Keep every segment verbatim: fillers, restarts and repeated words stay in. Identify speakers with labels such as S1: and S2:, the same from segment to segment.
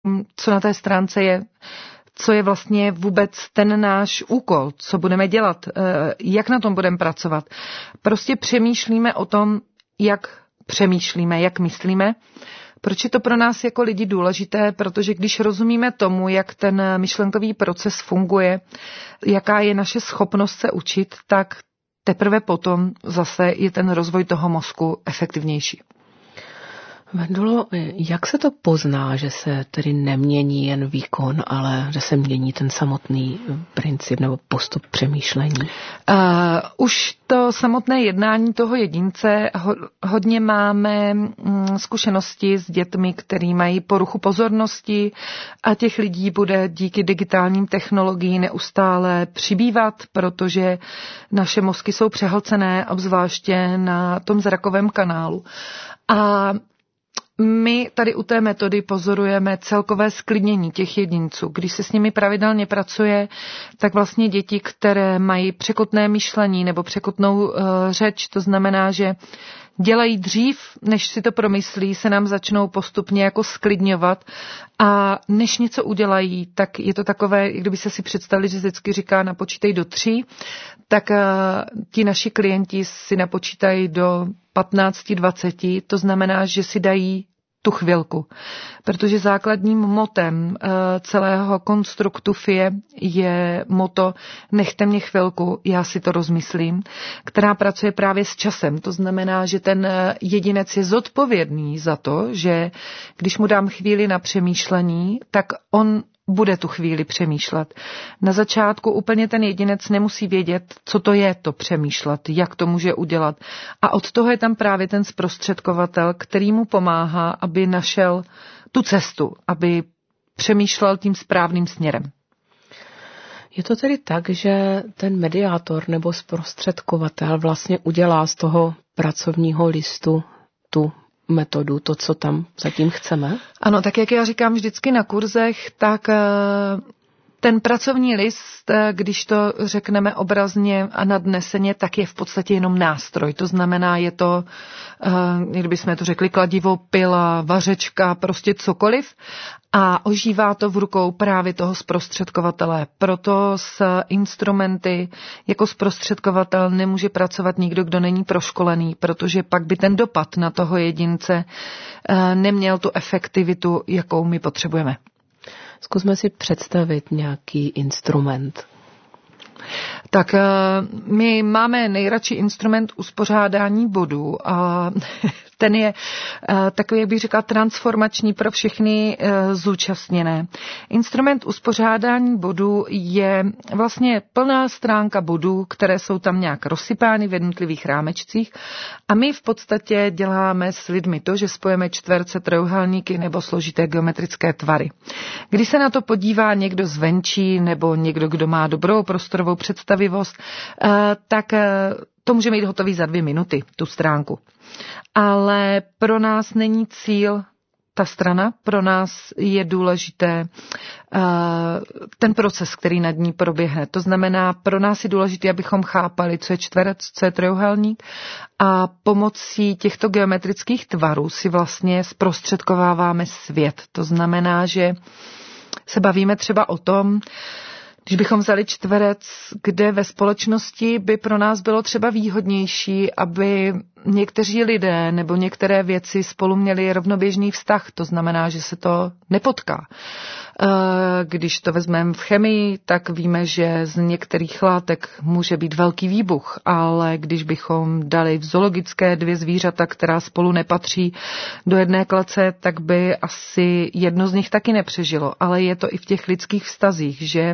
S1: co na té stránce je, co je vlastně vůbec ten náš úkol, co budeme dělat, jak na tom budeme pracovat. Prostě přemýšlíme o tom, jak přemýšlíme, jak myslíme. Proč je to pro nás jako lidi důležité? Protože když rozumíme tomu, jak ten myšlenkový proces funguje, jaká je naše schopnost se učit, tak teprve potom zase je ten rozvoj toho mozku efektivnější.
S2: Vendulo, jak se to pozná, že se tedy nemění jen výkon, ale že se mění ten samotný princip nebo postup přemýšlení?
S1: Uh, už to samotné jednání toho jedince, ho, hodně máme mm, zkušenosti s dětmi, který mají poruchu pozornosti a těch lidí bude díky digitálním technologiím neustále přibývat, protože naše mozky jsou přehlcené, obzvláště na tom zrakovém kanálu. A my tady u té metody pozorujeme celkové sklidnění těch jedinců. Když se s nimi pravidelně pracuje, tak vlastně děti, které mají překotné myšlení nebo překotnou uh, řeč, to znamená, že dělají dřív, než si to promyslí, se nám začnou postupně jako sklidňovat a než něco udělají, tak je to takové, kdyby se si představili, že vždycky říká napočítej do tří, tak uh, ti naši klienti si napočítají do patnáct dvacet, to znamená, že si dají tu chvilku. Protože základním motem uh, celého konstruktu F I E je moto nechte mě chvilku, já si to rozmyslím, která pracuje právě s časem. To znamená, že ten jedinec je zodpovědný za to, že když mu dám chvíli na přemýšlení, tak on bude tu chvíli přemýšlet. Na začátku úplně ten jedinec nemusí vědět, co to je to přemýšlet, jak to může udělat. A od toho je tam právě ten zprostředkovatel, který mu pomáhá, aby našel tu cestu, aby přemýšlel tím správným směrem.
S2: Je to tedy tak, že ten mediátor nebo zprostředkovatel vlastně udělá z toho pracovního listu tu metodu, to, co tam zatím chceme?
S1: Ano, tak jak já říkám vždycky na kurzech, tak ten pracovní list, když to řekneme obrazně a nadneseně, tak je v podstatě jenom nástroj. To znamená, je to, kdybychom to řekli, kladivo, pila, vařečka, prostě cokoliv. A ožívá to v rukou právě toho zprostředkovatele. Proto s instrumenty jako zprostředkovatel nemůže pracovat nikdo, kdo není proškolený, protože pak by ten dopad na toho jedince neměl tu efektivitu, jakou my potřebujeme.
S2: Zkusme si představit nějaký instrument.
S1: Tak my máme nejradši instrument uspořádání bodů a ten je takový, jak bych řekla, transformační pro všechny zúčastněné. Instrument uspořádání bodů je vlastně plná stránka bodů, které jsou tam nějak rozsypány v jednotlivých rámečcích a my v podstatě děláme s lidmi to, že spojeme čtverce, trojúhelníky nebo složité geometrické tvary. Když se na to podívá někdo zvenčí nebo někdo, kdo má dobrou prostorovou představivost, tak to může mít hotový za dvě minuty, tu stránku. Ale pro nás není cíl ta strana, pro nás je důležité uh, ten proces, který nad ní proběhne. To znamená, pro nás je důležité, abychom chápali, co je čtverec, co je trojúhelník a pomocí těchto geometrických tvarů si vlastně zprostředkováváme svět. To znamená, že se bavíme třeba o tom, když bychom vzali čtverec, kde ve společnosti by pro nás bylo třeba výhodnější, aby někteří lidé nebo některé věci spolu měli rovnoběžný vztah, to znamená, že se to nepotká. Když to vezmeme v chemii, tak víme, že z některých látek může být velký výbuch, ale když bychom dali v zoologické dvě zvířata, která spolu nepatří do jedné klece, tak by asi jedno z nich taky nepřežilo. Ale je to i v těch lidských vztazích, že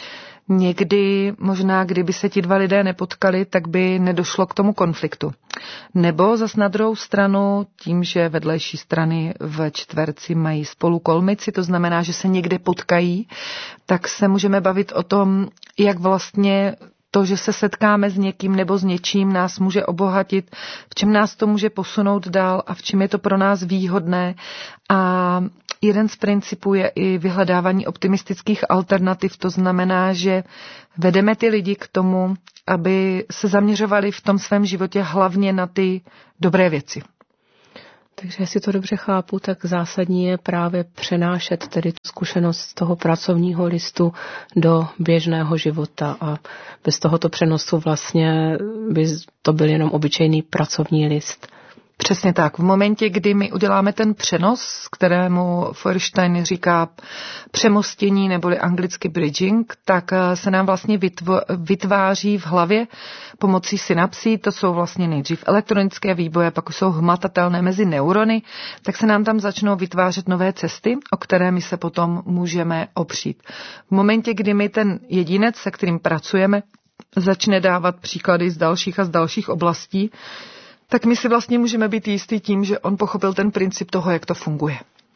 S1: někdy, možná kdyby se ti dva lidé nepotkali, tak by nedošlo k tomu konfliktu. Nebo zas na druhou stranu, tím, že vedlejší strany v čtverci mají spolu kolmici, to znamená, že se někde potkají, tak se můžeme bavit o tom, jak vlastně to, že se setkáme s někým nebo s něčím, nás může obohatit, v čem nás to může posunout dál a v čem je to pro nás výhodné. A jeden z principů je i vyhledávání optimistických alternativ, to znamená, že vedeme ty lidi k tomu, aby se zaměřovali v tom svém životě hlavně na ty dobré věci.
S2: Takže jestli to dobře chápu, tak zásadní je právě přenášet tedy tu zkušenost z toho pracovního listu do běžného života a bez tohoto přenosu vlastně by to byl jenom obyčejný pracovní list.
S1: Přesně tak. V momentě, kdy my uděláme ten přenos, kterému Feuerstein říká přemostění neboli anglicky bridging, tak se nám vlastně vytváří v hlavě pomocí synapsí, to jsou vlastně nejdřív elektronické výboje, pak už jsou hmatatelné mezi neurony, tak se nám tam začnou vytvářet nové cesty, o které my se potom můžeme opřít. V momentě, kdy my ten jedinec, se kterým pracujeme, začne dávat příklady z dalších a z dalších oblastí, tak my si vlastně můžeme být jistý tím, že on pochopil ten princip toho, jak to funguje.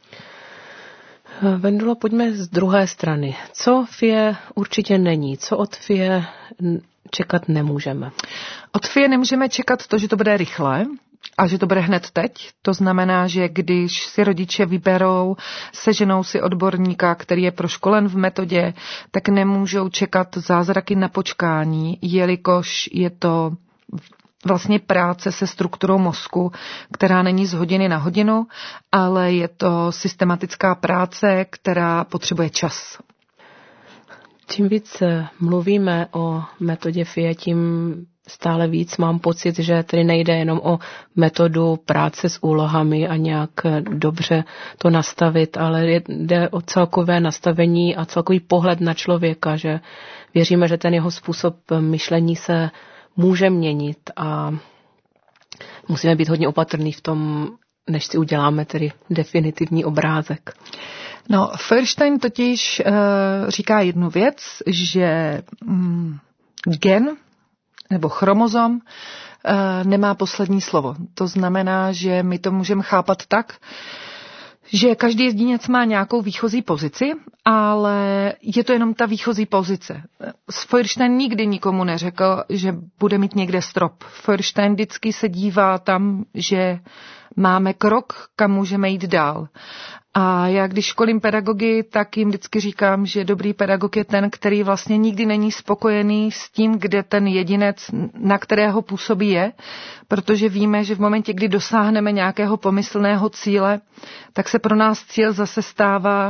S2: Vendulo, pojďme z druhé strany. Co F I E určitě není? Co od F I E čekat nemůžeme?
S1: Od F I E nemůžeme čekat to, že to bude rychle a že to bude hned teď. To znamená, že když si rodiče vyberou, seženou si odborníka, který je proškolen v metodě, tak nemůžou čekat zázraky na počkání, jelikož je to vlastně práce se strukturou mozku, která není z hodiny na hodinu, ale je to systematická práce, která potřebuje čas.
S2: Čím víc mluvíme o metodě F I E, tím stále víc mám pocit, že tedy nejde jenom o metodu práce s úlohami a nějak dobře to nastavit, ale jde o celkové nastavení a celkový pohled na člověka, že věříme, že ten jeho způsob myšlení se může měnit a musíme být hodně opatrný v tom, než si uděláme tedy definitivní obrázek.
S1: No, Feuerstein totiž uh, říká jednu věc, že um, gen nebo chromozom uh, nemá poslední slovo. To znamená, že my to můžeme chápat tak, že každý jedinec má nějakou výchozí pozici, ale je to jenom ta výchozí pozice. Feuerstein nikdy nikomu neřekl, že bude mít někde strop. Feuerstein vždycky se dívá tam, že máme krok, kam můžeme jít dál. A já když školím pedagogy, tak jim vždycky říkám, že dobrý pedagog je ten, který vlastně nikdy není spokojený s tím, kde ten jedinec, na kterého působí je, protože víme, že v momentě, kdy dosáhneme nějakého pomyslného cíle, tak se pro nás cíl zase stává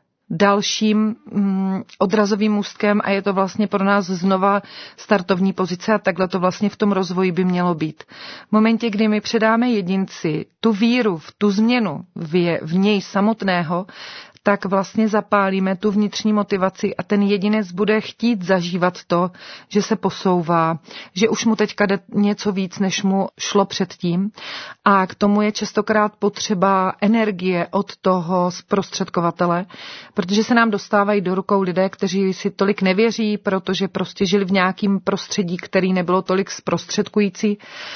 S1: dalším mm, odrazovým můstkem a je to vlastně pro nás znova startovní pozice a takhle to vlastně v tom rozvoji by mělo být. V momentě, kdy my předáme jedinci tu víru v tu změnu v, je, v něj samotného, tak vlastně zapálíme tu vnitřní motivaci a ten jedinec bude chtít zažívat to, že se posouvá, že už mu teďka jde něco víc, než mu šlo předtím. A k tomu je častokrát potřeba energie od toho zprostředkovatele, protože se nám dostávají do rukou lidé, kteří si tolik nevěří, protože prostě žili v nějakém prostředí, který nebylo tolik zprostředkující.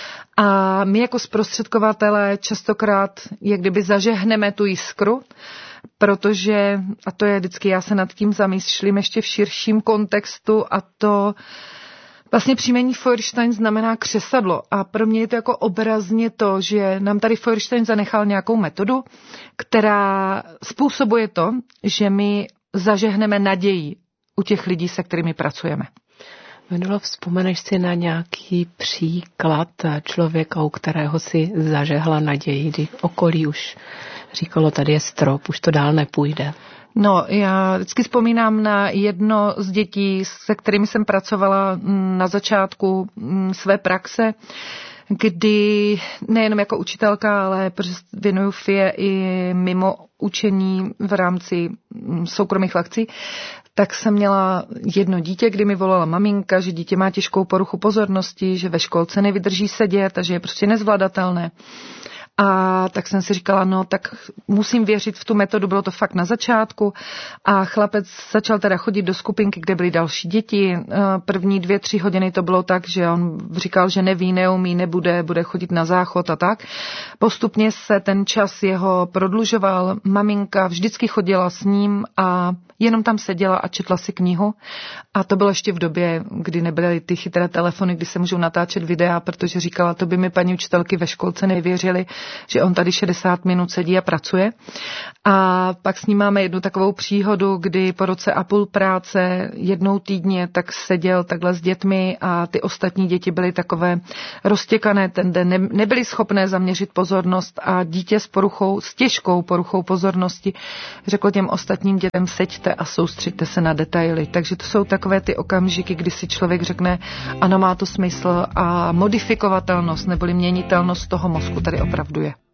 S1: A my jako zprostředkovatelé častokrát, jak kdyby zažehneme tu jiskru, protože, a to je vždycky, já se nad tím zamýšlím ještě v širším kontextu a to vlastně příjmení Feuerstein znamená křesadlo a pro mě je to jako obrazně to, že nám tady Feuerstein zanechal nějakou metodu, která způsobuje to, že my zažehneme naději u těch lidí, se kterými pracujeme.
S2: Vendulo, vzpomeneš si na nějaký příklad člověka, u kterého si zažehla naději, kdy okolí už říkalo, tady je strop, už to dál nepůjde?
S1: No, já vždycky vzpomínám na jedno z dětí, se kterými jsem pracovala na začátku své praxe, kdy nejenom jako učitelka, ale věnuju F I E i mimo učení v rámci soukromých lekcí, tak jsem měla jedno dítě, kdy mi volala maminka, že dítě má těžkou poruchu pozornosti, že ve školce nevydrží sedět a že je prostě nezvladatelné. A tak jsem si říkala, no tak musím věřit v tu metodu, bylo to fakt na začátku a chlapec začal teda chodit do skupinky, kde byly další děti. První dvě, tři hodiny to bylo tak, že on říkal, že neví, neumí, nebude, bude chodit na záchod a tak. Postupně se ten čas jeho prodlužoval, maminka vždycky chodila s ním a jenom tam seděla a četla si knihu. A to bylo ještě v době, kdy nebyly ty chytré telefony, kdy se můžou natáčet videa, protože říkala, to by mi paní učitelky ve školce nevěřily, že on tady šedesát minut sedí a pracuje. A pak s ním máme jednu takovou příhodu, kdy po roce a půl práce jednou týdně tak seděl takhle s dětmi a ty ostatní děti byly takové roztěkané ten den, ne, nebyly schopné zaměřit pozornost a dítě s poruchou, s těžkou poruchou pozornosti řekl těm ostatním dětem, seďte a soustřeďte se na detaily. Takže to jsou takové ty okamžiky, kdy si člověk řekne, ano, má to smysl a modifikovatelnost neboli měnitelnost toho mozku tady opravdu je.